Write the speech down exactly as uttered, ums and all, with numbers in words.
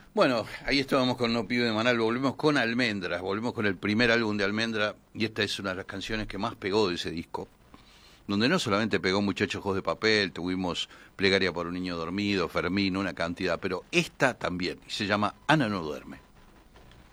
Bueno, ahí estábamos con No Pibe de Manal, volvemos con Almendras, volvemos con el primer álbum de Almendra, y esta es una de las canciones que más pegó de ese disco, donde no solamente pegó Muchachos Ojos de Papel, tuvimos Plegaria por un Niño Dormido, Fermín, una cantidad, pero esta también, y se llama Ana no duerme.